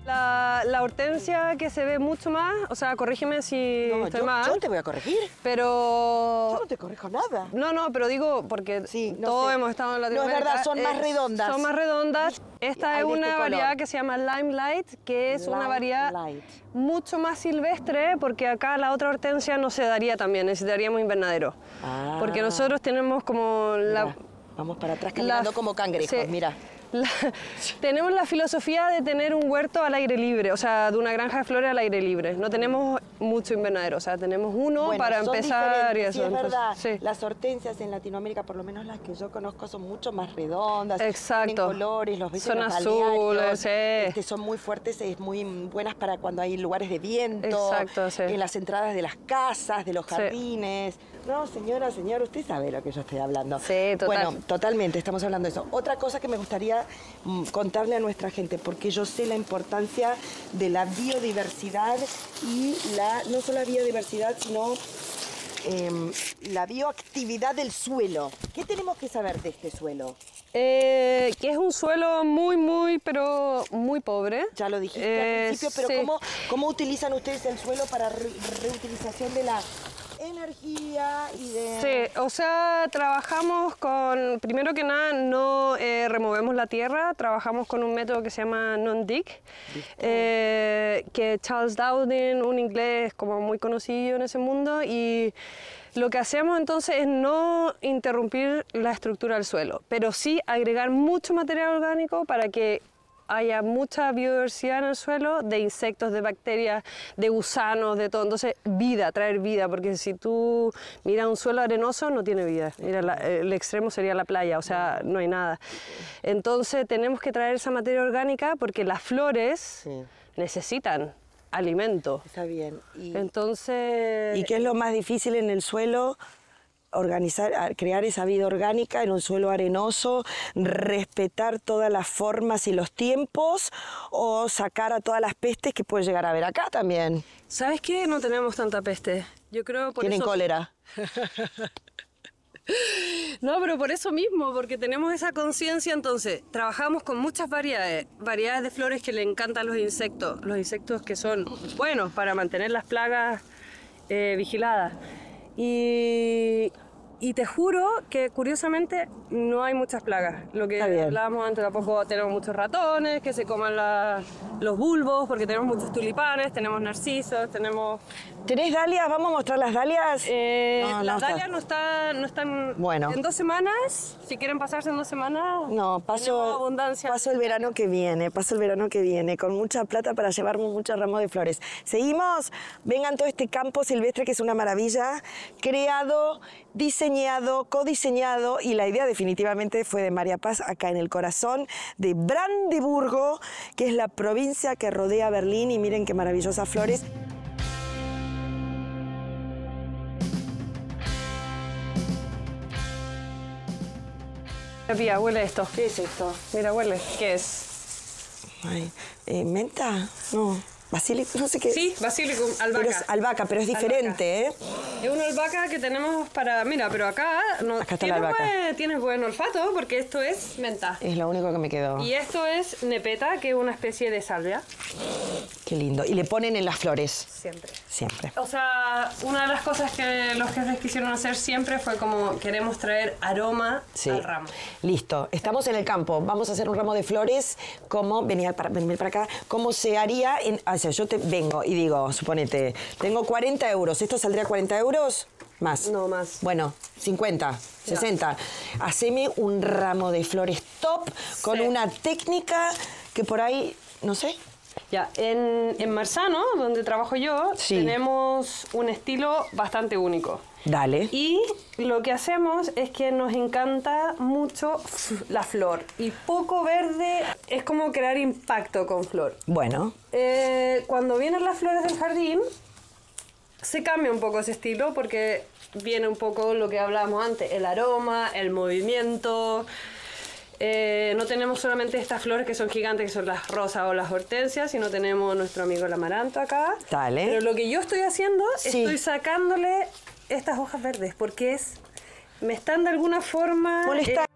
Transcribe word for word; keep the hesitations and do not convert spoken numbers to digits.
La, la hortensia que se ve mucho más, o sea, corrígeme si No, estoy yo, mal. yo te voy a corregir. Pero... Yo no te corrijo nada. No, no, pero digo, porque Sí, no todos sé. hemos estado en Latinoamérica. No, es verdad, son más redondas. Son más redondas. Esta Hay es de una este variedad color. que se llama Limelight, que es una Lime variedad Light. mucho más silvestre, porque acá la otra hortensia no se daría también, necesitaríamos invernadero. Ah. Porque nosotros tenemos como la... Mira, vamos para atrás caminando la- como cangrejos, sí. mira. La- tenemos la filosofía de tener un huerto al aire libre, o sea, de una granja de flores al aire libre. No tenemos mucho invernadero, o sea, tenemos uno Bueno, para son empezar y diferentes, eso. sí, es entonces, verdad. sí. Las hortensias en Latinoamérica, por lo menos las que yo conozco, son mucho más redondas. Exacto. Tienen colores, los ves en Son los azules, balnearios, sí. este, son muy fuertes, es muy buenas para cuando hay lugares de viento. Exacto, sí. En las entradas de las casas, de los Sí. jardines. No, señora, señor, usted sabe lo que yo estoy hablando. Sí, total. Bueno, totalmente, estamos hablando de eso. Otra cosa que me gustaría mm, contarle a nuestra gente, porque yo sé la importancia de la biodiversidad y la, no solo la biodiversidad, sino eh, la bioactividad del suelo. ¿Qué tenemos que saber de este suelo? Eh, que es un suelo muy, muy, pero muy pobre. Ya lo dijiste Eh, al principio, pero sí. ¿cómo, ¿cómo utilizan ustedes el suelo para re- reutilización de la energía y de... Sí, o sea, trabajamos con, primero que nada, no eh, removemos la tierra, trabajamos con un método que se llama non-dig, eh, que Charles Dowding, un inglés como muy conocido en ese mundo, y lo que hacemos entonces es no interrumpir la estructura del suelo, pero sí agregar mucho material orgánico para que haya mucha biodiversidad en el suelo, de insectos, de bacterias, de gusanos, de todo. Entonces, vida, traer vida, porque si tú miras un suelo arenoso, no tiene vida. Mira, la- el extremo sería la playa, o sea, no hay nada. Entonces, tenemos que traer esa materia orgánica porque las flores Sí. necesitan alimento. Está bien. Y, Entonces... ¿Y qué es lo más difícil en el suelo? Organizar, a- crear esa vida orgánica en un suelo arenoso, respetar todas las formas y los tiempos, o sacar a todas las pestes que puede llegar a haber acá también. ¿Sabes qué? No tenemos tanta peste. Yo creo por Tienen eso... cólera. No, pero por eso mismo, porque tenemos esa conciencia, entonces trabajamos con muchas variedades, variedades de flores que le encantan los insectos, los insectos que son buenos para mantener las plagas eh, vigiladas. Y, y te juro que curiosamente no hay muchas plagas. Lo que Está bien. hablábamos antes, tampoco tenemos muchos ratones que se coman la- los bulbos, porque tenemos muchos tulipanes, tenemos narcisos, tenemos... ¿Tenés dalias? ¿Vamos a mostrar las dalias? Eh, No, no las está. dalias no están, no están... Bueno. En dos semanas, si quieren pasarse en dos semanas, No, tenemos paso, abundancia. paso el verano que viene, paso el verano que viene, con mucha plata para llevarme muchos ramos de flores. Seguimos, vengan todo este campo silvestre que es una maravilla, creado, diseñado, codiseñado, y la idea definitivamente fue de María Paz, acá en el corazón de Brandeburgo, que es la provincia que rodea Berlín, y miren qué maravillosas flores. Pía, huele esto. ¿Qué es esto? Mira, huele. ¿Qué es? Ay, eh, ¿menta? No, basílico, no sé qué. Sí, Basilicum, Pero albahaca. es albahaca, pero es diferente, ¿eh? Es una albahaca que tenemos para... Mira, pero acá... No, Acá está tienes la albahaca. buen- tienes buen olfato porque esto es menta. Es lo único que me quedó. Y esto es nepeta, que es una especie de salvia. Qué lindo. Y le ponen en las flores, Siempre. siempre. O sea, una de las cosas que los jefes quisieron hacer siempre fue como queremos traer aroma Sí. al ramo. Listo. Estamos en el campo. Vamos a hacer un ramo de flores. ¿Cómo? Venía para, venir para acá. ¿Cómo se haría? En, o sea, yo te vengo y digo, suponete, tengo cuarenta euros. ¿Esto saldría cuarenta euros? Más. No, más. Bueno, cincuenta, sesenta. Haceme un ramo de flores top con Sí. una técnica que por ahí, no sé. Ya, en, en Marzano, donde trabajo yo, Sí. tenemos un estilo bastante único. Dale. Y lo que hacemos es que nos encanta mucho f- la flor. Y poco verde es como crear impacto con flor. Bueno. Eh, cuando vienen las flores del jardín, se cambia un poco ese estilo porque viene un poco lo que hablábamos antes, el aroma, el movimiento. Eh, no tenemos solamente estas flores que son gigantes, que son las rosas o las hortensias, sino tenemos nuestro amigo el amaranto acá. Dale. Pero lo que yo estoy haciendo, Sí. estoy sacándole estas hojas verdes porque es, me están de alguna forma Molesta.